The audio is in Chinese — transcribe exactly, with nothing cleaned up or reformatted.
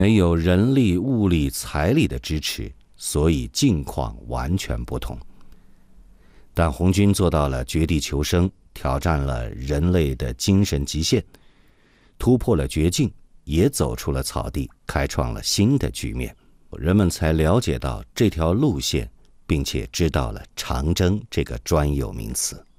没有人力、物力、财力的支持，所以境况完全不同。但红军做到了绝地求生，挑战了人类的精神极限，突破了绝境，也走出了草地，开创了新的局面。人们才了解到这条路线，并且知道了长征这个专有名词。